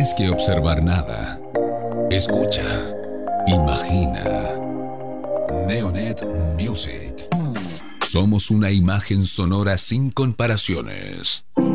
tienes que observar nada. Escucha. Imagina. Neonet Music. Somos una imagen sonora sin comparaciones.